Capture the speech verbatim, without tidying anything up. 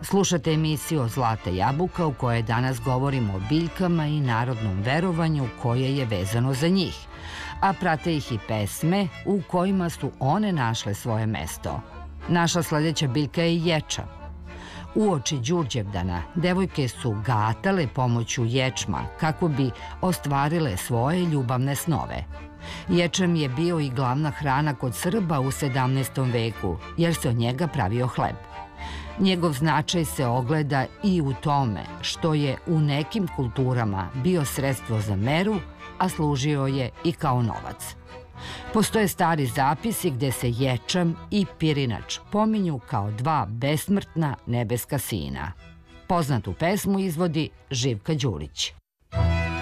Slušate emisiju Zlata jabuka u kojoj danas govorimo o biljkama i narodnom verovanju koje je vezano za njih, a prate ih i pesme u kojima su one našle svoje mesto. Naša sledeća biljka je ječa. Uoči Đurđevdana devojke su gatale pomoću ječma kako bi ostvarile svoje ljubavne snove. Ječam je bio i glavna hrana kod Srba u sedamnaestom veku, jer se od njega pravio hleb. Njegov značaj se ogleda i u tome što je u nekim kulturama bio sredstvo za meru, a služio je i kao novac. Postoje stari zapisi gde se ječam i pirinač pominju kao dva besmrtna nebeska sina. Poznatu pesmu izvodi Živka Đurić.